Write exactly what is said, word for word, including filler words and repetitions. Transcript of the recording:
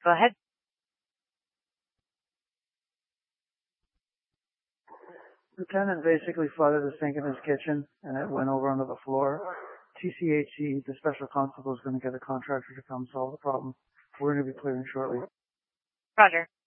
Go ahead. The tenant basically flooded the sink in his kitchen, and it went over onto the floor. T C H C, the special constable, is going to get a contractor to come solve the problem. We're going to be clearing shortly. Roger.